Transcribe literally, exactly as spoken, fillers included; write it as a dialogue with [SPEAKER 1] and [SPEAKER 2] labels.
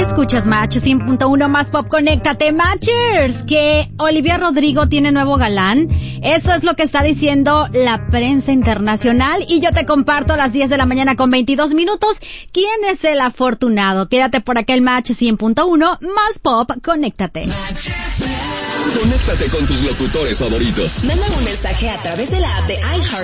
[SPEAKER 1] Escuchas Match cien punto uno más pop, conéctate, Matchers, que Olivia Rodrigo tiene nuevo galán. Eso es lo que está diciendo la prensa internacional y yo te comparto a las diez de la mañana con veintidós minutos quién es el afortunado. Quédate por acá, el Match cien punto uno más pop, conéctate.
[SPEAKER 2] Conéctate con tus locutores favoritos.
[SPEAKER 3] Manda un mensaje a través de la app de iHeart